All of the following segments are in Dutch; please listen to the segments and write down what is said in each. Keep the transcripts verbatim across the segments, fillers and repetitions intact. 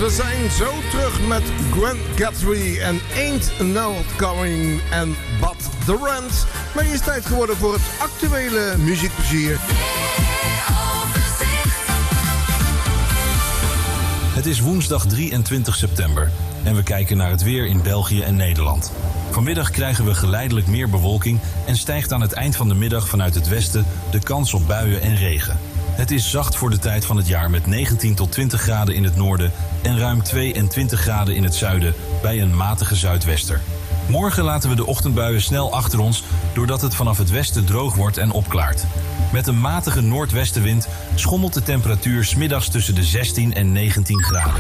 we zijn zo terug met Gwen Guthrie en Ain't No Coming and But The Rent. Maar het is tijd geworden voor het actuele muziekplezier. Het is woensdag drieëntwintig september en we kijken naar het weer in België en Nederland. Vanmiddag krijgen we geleidelijk meer bewolking en stijgt aan het eind van de middag vanuit het westen de kans op buien en regen. Het is zacht voor de tijd van het jaar met negentien tot twintig graden in het noorden en ruim tweeëntwintig graden in het zuiden bij een matige zuidwester. Morgen laten we de ochtendbuien snel achter ons doordat het vanaf het westen droog wordt en opklaart. Met een matige noordwestenwind schommelt de temperatuur 's middags tussen de zestien en negentien graden.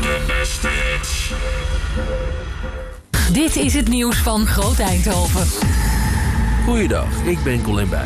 Dit is het nieuws van Groot Eindhoven. Goeiedag, ik ben Colin Bijk.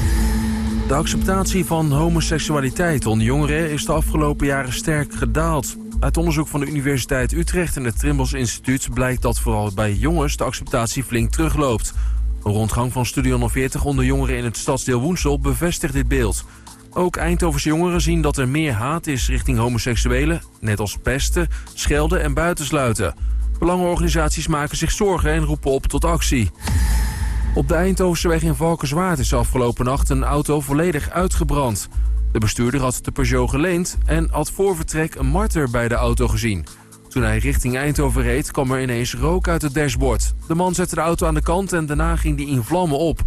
De acceptatie van homoseksualiteit onder jongeren is de afgelopen jaren sterk gedaald. Uit onderzoek van de Universiteit Utrecht en het Trimbos Instituut blijkt dat vooral bij jongens de acceptatie flink terugloopt. Een rondgang van Studio honderdveertig onder jongeren in het stadsdeel Woensel bevestigt dit beeld. Ook Eindhovense jongeren zien dat er meer haat is richting homoseksuelen, net als pesten, schelden en buitensluiten. Belangenorganisaties maken zich zorgen en roepen op tot actie. Op de Eindhovenseweg in Valkenswaard is afgelopen nacht een auto volledig uitgebrand. De bestuurder had de Peugeot geleend en had voor vertrek een marter bij de auto gezien. Toen hij richting Eindhoven reed, kwam er ineens rook uit het dashboard. De man zette de auto aan de kant en daarna ging die in vlammen op.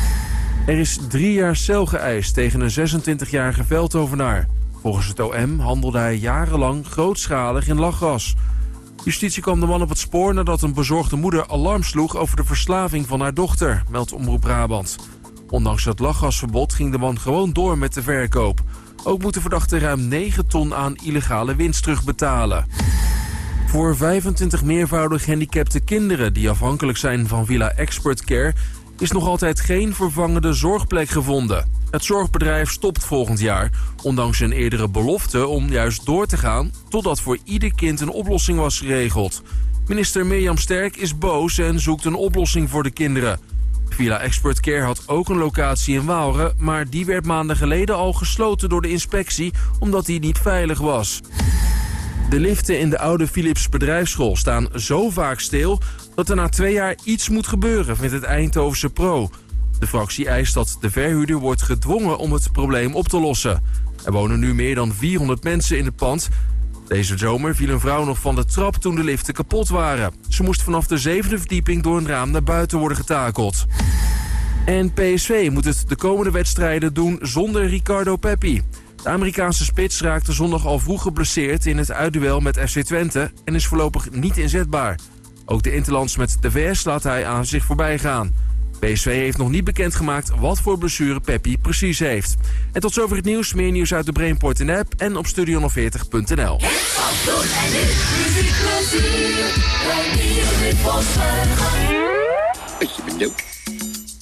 Er is drie jaar cel geëist tegen een zesentwintigjarige Veldhovenaar. Volgens het O M handelde hij jarenlang grootschalig in lachgas. Justitie kwam de man op het spoor nadat een bezorgde moeder alarm sloeg over de verslaving van haar dochter, meldt Omroep Brabant. Ondanks het lachgasverbod ging de man gewoon door met de verkoop. Ook moet de verdachte ruim negen ton aan illegale winst terugbetalen. Voor vijfentwintig meervoudig gehandicapte kinderen die afhankelijk zijn van Villa Expert Care is nog altijd geen vervangende zorgplek gevonden. Het zorgbedrijf stopt volgend jaar, ondanks een eerdere belofte om juist door te gaan totdat voor ieder kind een oplossing was geregeld. Minister Mirjam Sterk is boos en zoekt een oplossing voor de kinderen. Villa Expert Care had ook een locatie in Waalre, maar die werd maanden geleden al gesloten door de inspectie omdat die niet veilig was. De liften in de oude Philips bedrijfsschool staan zo vaak stil dat er na twee jaar iets moet gebeuren, vindt het Eindhovense Pro. De fractie eist dat de verhuurder wordt gedwongen om het probleem op te lossen. Er wonen nu meer dan vierhonderd mensen in het pand. Deze zomer viel een vrouw nog van de trap toen de liften kapot waren. Ze moest vanaf de zevende verdieping door een raam naar buiten worden getakeld. En P S V moet het de komende wedstrijden doen zonder Ricardo Pepi. De Amerikaanse spits raakte zondag al vroeg geblesseerd in het uitduel met F C Twente en is voorlopig niet inzetbaar. Ook de interlands met de V S laat hij aan zich voorbij gaan. P S V heeft nog niet bekendgemaakt wat voor blessure Pepi precies heeft. En tot zover het nieuws. Meer nieuws uit de Brainport in app en op studio honderdveertig punt n l. Is je benieuwd?